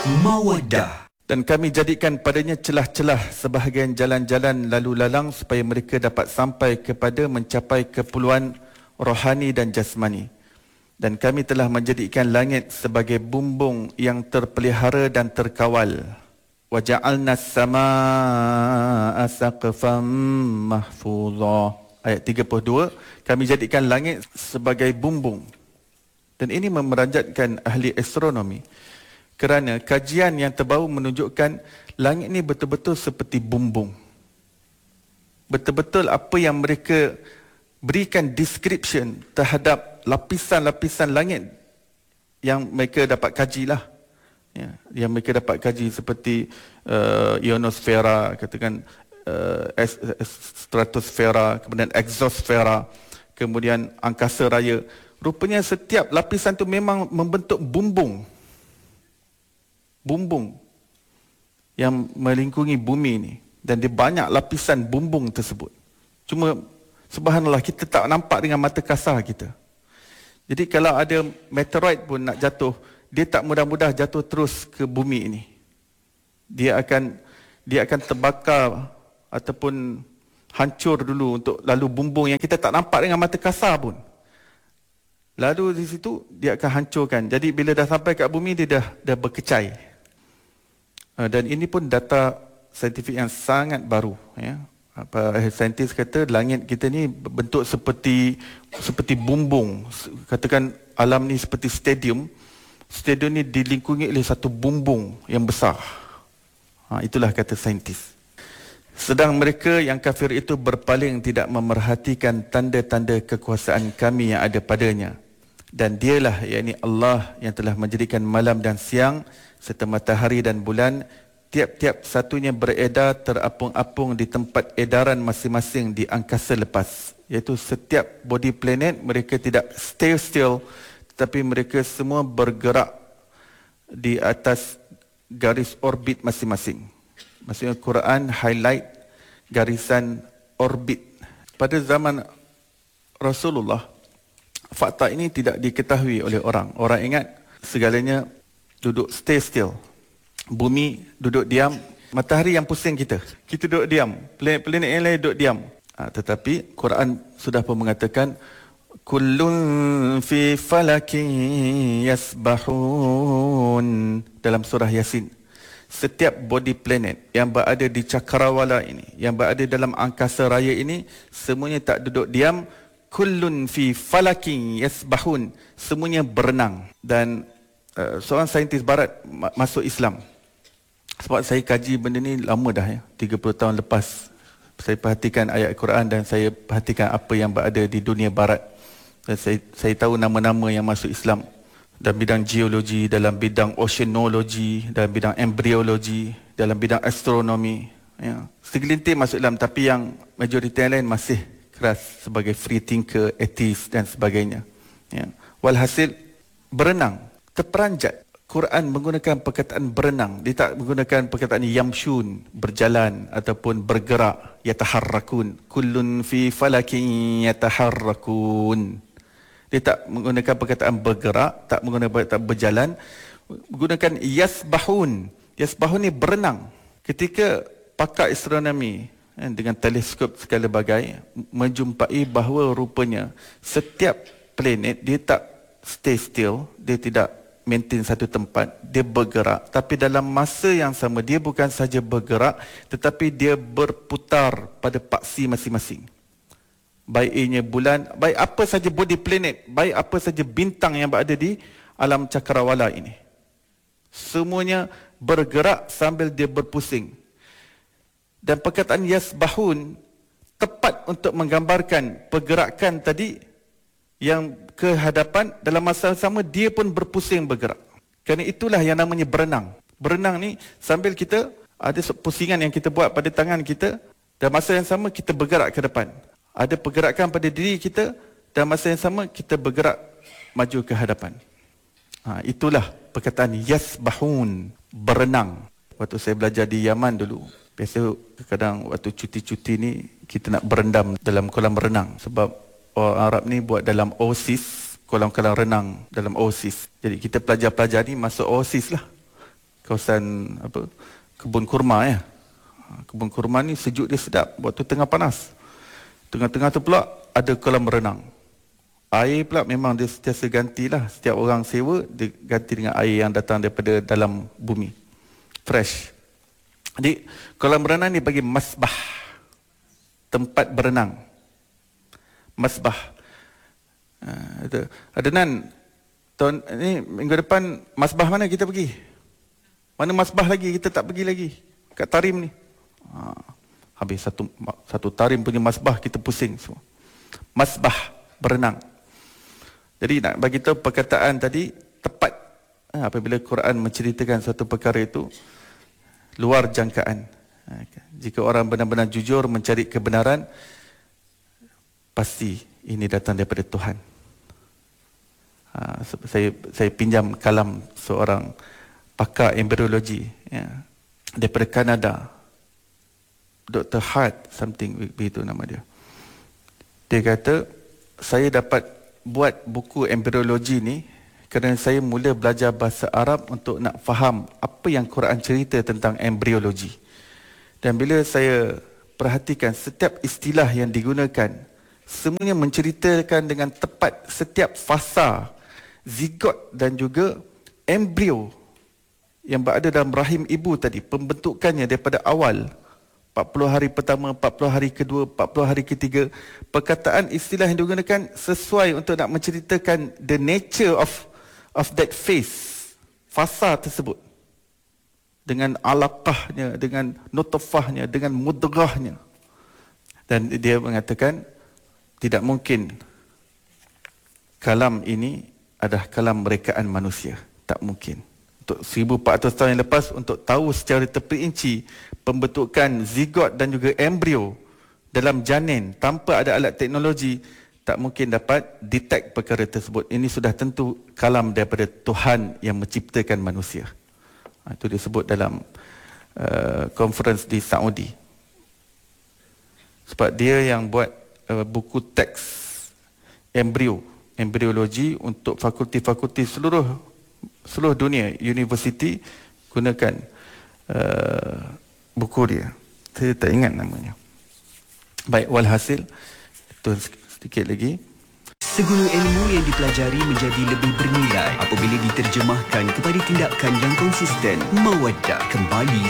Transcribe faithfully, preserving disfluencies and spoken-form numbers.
Mawaddah. Dan kami jadikan padanya celah-celah sebahagian jalan-jalan lalu lalang supaya mereka dapat sampai kepada mencapai keperluan rohani dan jasmani. Dan kami telah menjadikan langit sebagai bumbung yang terpelihara dan terkawal. Wa ja'alna as-samaa'a saqfan mahfudha. Ayat tiga puluh dua, kami jadikan langit sebagai bumbung. Dan ini memeranjatkan ahli astronomi. Kerana kajian yang terbaru menunjukkan langit ini betul-betul seperti bumbung. Betul-betul apa yang mereka berikan description terhadap lapisan-lapisan langit yang mereka dapat kajilah. Ya, yang mereka dapat kaji seperti uh, ionosfera, katakan uh, stratosfera, kemudian exosfera, kemudian angkasa raya. Rupanya setiap lapisan itu memang membentuk bumbung. Bumbung yang melingkungi bumi ini, dan dia banyak lapisan bumbung tersebut. Cuma subhanallah, kita tak nampak dengan mata kasar kita. Jadi kalau ada meteoroid pun nak jatuh, dia tak mudah-mudah jatuh terus ke bumi ini. Dia akan dia akan terbakar ataupun hancur dulu untuk lalu bumbung yang kita tak nampak dengan mata kasar pun. Lalu di situ dia akan hancurkan. Jadi bila dah sampai kat bumi, dia dah dah berkecai. Dan ini pun data saintifik yang sangat baru. Ya. Apa saintis kata langit kita ni bentuk seperti seperti bumbung. Katakan alam ni seperti stadium. Stadium ni dilingkungi oleh satu bumbung yang besar. Ha, itulah kata saintis. Sedang mereka yang kafir itu berpaling, tidak memerhatikan tanda-tanda kekuasaan kami yang ada padanya. Dan dialah, yakni Allah, yang telah menjadikan malam dan siang serta matahari dan bulan, tiap-tiap satunya beredar terapung-apung di tempat edaran masing-masing di angkasa lepas. Iaitu setiap body planet mereka tidak stay still, tetapi mereka semua bergerak di atas garis orbit masing-masing. Maksudnya Quran highlight garisan orbit. Pada zaman Rasulullah, fakta ini tidak diketahui oleh orang. Orang ingat segalanya duduk stay still. Bumi duduk diam, matahari yang pusing kita. Kita duduk diam, planet-planet yang lain duduk diam. Ha, tetapi Quran sudah pun mengatakan kullun fi falakin yasbahun dalam surah Yasin. Setiap body planet yang berada di cakrawala ini, yang berada dalam angkasa raya ini, semuanya tak duduk diam. Kullun fi falakin yasbahun, semuanya berenang. Dan Uh, seorang saintis barat ma- masuk Islam. Sebab saya kaji benda ni lama dah ya, tiga puluh tahun lepas. Saya perhatikan ayat Quran dan saya perhatikan apa yang berada di dunia barat. Dan saya, saya tahu nama-nama yang masuk Islam. Dalam bidang geologi, dalam bidang oceanology, dalam bidang embryologi, dalam bidang astronomi. Ya. Segelintir masuk Islam, tapi yang majoriti yang lain masih keras sebagai free thinker, atheist dan sebagainya. Ya. Walhasil, berenang. Terperanjat. Quran menggunakan perkataan berenang. Dia tak menggunakan perkataan yamshun, berjalan ataupun bergerak. Yataharrakun. Kullun fi falakin yataharrakun. Dia tak menggunakan perkataan bergerak, tak menggunakan perkataan berjalan. Menggunakan yasbahun. Yasbahun ni berenang. Ketika pakar astronomi dengan teleskop segala bagai menjumpai bahawa rupanya setiap planet dia tak stay still, dia tidak maintain satu tempat, dia bergerak. Tapi dalam masa yang sama, dia bukan saja bergerak, tetapi dia berputar pada paksi masing-masing. Baik ianya bulan, baik apa saja body planet, baik apa saja bintang yang berada di alam cakrawala ini. Semuanya bergerak sambil dia berpusing. Dan perkataan yasbahun tepat untuk menggambarkan pergerakan tadi yang ke hadapan, dalam masa sama dia pun berpusing bergerak. Kerana itulah yang namanya berenang. Berenang ni sambil kita ada pusingan yang kita buat pada tangan kita, dan masa yang sama kita bergerak ke depan. Ada pergerakan pada diri kita, dan masa yang sama kita bergerak maju ke hadapan. Ha, itulah perkataan yasbahun, berenang. Waktu saya belajar di Yaman dulu, biasa kadang waktu cuti-cuti ni kita nak berendam dalam kolam renang. Sebab orang Arab ni buat dalam Oasis, kolam-kolam renang dalam Oasis. Jadi kita pelajar-pelajar ni masuk Oasis lah. kawasan apa kebun kurma ya. Kebun kurma ni sejuk dia sedap waktu tengah panas. Tengah-tengah tu pula ada kolam renang. Air pula memang dia sentiasa gantilah. Setiap orang sewa dia ganti dengan air yang datang daripada dalam bumi. Fresh. Jadi kolam renang ni bagi masbah. Tempat berenang. Masbah. Uh, Adnan, tahun ni minggu depan masbah mana kita pergi? Mana masbah lagi kita tak pergi lagi? Kat Tarim ni. Ha, habis satu satu Tarim punya masbah kita pusing semua. Masbah berenang. Jadi nak bagi tahu perkataan tadi tepat ha, apabila Quran menceritakan satu perkara itu luar jangkaan. Ha, jika orang benar-benar jujur mencari kebenaran, pasti ini datang daripada Tuhan. Ha, saya saya pinjam kalam seorang pakar embriologi ya, daripada Kanada. Doktor Hart something begitu nama dia. Dia kata, saya dapat buat buku embriologi ni kerana saya mula belajar bahasa Arab untuk nak faham apa yang Quran cerita tentang embriologi. Dan bila saya perhatikan setiap istilah yang digunakan, semuanya menceritakan dengan tepat setiap fasa zigot dan juga embrio yang berada dalam rahim ibu tadi, pembentukannya daripada awal empat puluh hari pertama, empat puluh hari kedua, empat puluh hari ketiga, perkataan istilah yang digunakan sesuai untuk nak menceritakan the nature of of that phase, fasa tersebut, dengan alaqahnya, dengan nutfahnya, dengan mudghahnya. Dan dia mengatakan tidak mungkin kalam ini adalah kalam rekaan manusia, tak mungkin. Untuk seribu empat ratus tahun yang lepas, untuk tahu secara terperinci pembentukan zigot dan juga embrio dalam janin tanpa ada alat teknologi, tak mungkin dapat detect perkara tersebut. Ini sudah tentu kalam daripada Tuhan yang menciptakan manusia. Itu disebut dalam uh, conference di Saudi. Sebab dia yang buat uh, buku teks embrio, embriologi untuk fakulti-fakulti seluruh seluruh dunia, universiti gunakan uh, buku dia. Saya tak ingat namanya. Baik, walhasil itu sedikit lagi. Segala ilmu yang dipelajari menjadi lebih bernilai apabila diterjemahkan kepada tindakan yang konsisten. Mawaddah kembali